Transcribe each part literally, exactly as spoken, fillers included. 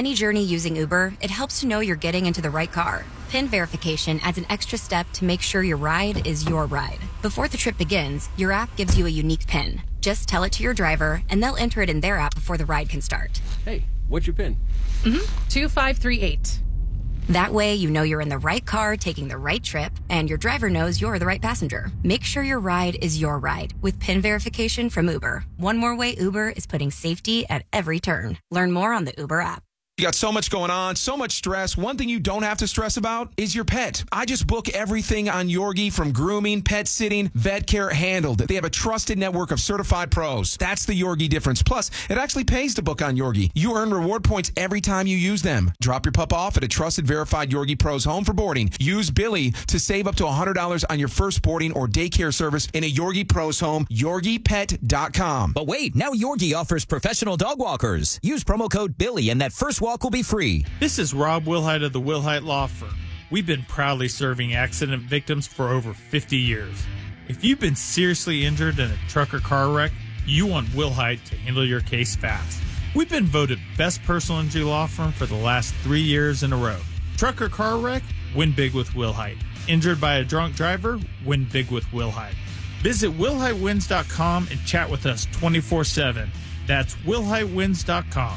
any journey using Uber, it helps to know you're getting into the right car. PIN verification adds an extra step to make sure your ride is your ride. Before the trip begins, your app gives you a unique PIN. Just tell it to your driver, and they'll enter it in their app before the ride can start. Hey, what's your PIN? Mm-hmm. two five three eight. That way, you know you're in the right car taking the right trip, and your driver knows you're the right passenger. Make sure your ride is your ride with PIN verification from Uber. One more way Uber is putting safety at every turn. Learn more on the Uber app. You got so much going on, so much stress. One thing you don't have to stress about is your pet. I just book everything on Yorgi, from grooming, pet sitting, vet care, handled. They have a trusted network of certified pros. That's the Yorgi difference. Plus, it actually pays to book on Yorgi. You earn reward points every time you use them. Drop your pup off at a trusted, verified Yorgi Pros home for boarding. Use Billy to save up to one hundred dollars on your first boarding or daycare service in a Yorgi Pros home. Yorgi Pet dot com. But wait, now Yorgi offers professional dog walkers. Use promo code Billy and that first walk will be free. This is Rob Wilhite of the Wilhite Law Firm. We've been proudly serving accident victims for over fifty years. If you've been seriously injured in a truck or car wreck, you want Wilhite to handle your case fast. We've been voted best personal injury law firm for the last three years in a row. Truck or car wreck? Win big with Wilhite. Injured by a drunk driver? Win big with Wilhite. Visit wilhite wins dot com and chat with us twenty-four seven. That's wilhite wins dot com.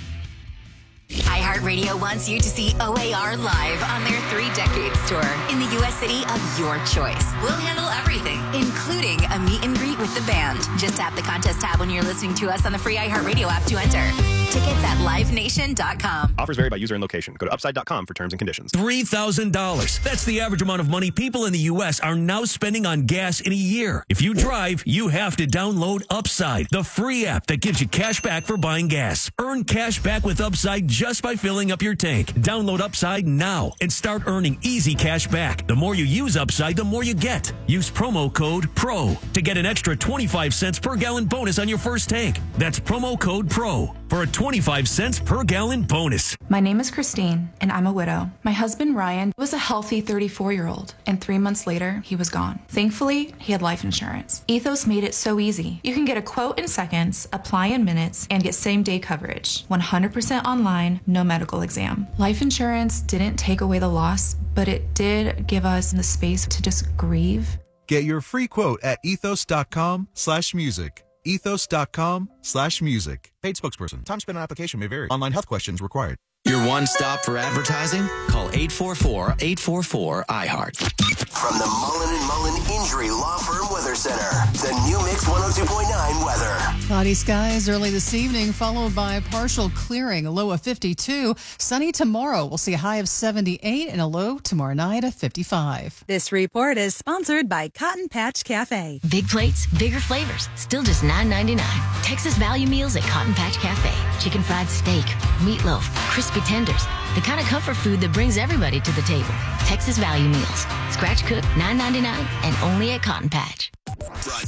iHeartRadio wants you to see O A R live on their Three Decades Tour in the U S city of your choice. We'll handle everything, including a meet and greet with the band. Just tap the contest tab when you're listening to us on the free iHeartRadio app to enter. Tickets at live nation dot com. Offers vary by user and location. Go to upside dot com for terms and conditions. three thousand dollars. That's the average amount of money people in the U S are now spending on gas in a year. If you drive, you have to download Upside, the free app that gives you cash back for buying gas. Earn cash back with Upside just by filling up your tank. Download Upside now and start earning easy cash back. The more you use Upside, the more you get. Use promo code PRO to get an extra twenty-five cents per gallon bonus on your first tank. That's promo code PRO for a twenty-five cents per gallon bonus. My name is Christine, and I'm a widow. My husband, Ryan, was a healthy thirty-four-year-old, and three months later, he was gone. Thankfully, he had life insurance. Ethos made it so easy. You can get a quote in seconds, apply in minutes, and get same-day coverage. one hundred percent online, no medical exam. Life insurance didn't take away the loss, but it did give us the space to just grieve. Get your free quote at ethos dot com slash music. ethos dot com slash music. Paid spokesperson. Time spent on application may vary. Online health questions required. Your one stop for advertising? Call eight four four, eight four four, I heart. From the Mullen and Mullen Injury Law Firm Weather Center, the New Mix one oh two point nine weather. Cloudy skies early this evening, followed by partial clearing, a low of fifty-two. Sunny tomorrow. We'll see a high of seventy-eight and a low tomorrow night of fifty-five. This report is sponsored by Cotton Patch Cafe. Big plates, bigger flavors, still just nine ninety-nine. Texas value meals at Cotton Patch Cafe. Chicken fried steak, meatloaf, crispy tenders. The kind of comfort food that brings everybody to the table. Texas value meals. Scratch cook, nine ninety-nine, and only at Cotton Patch.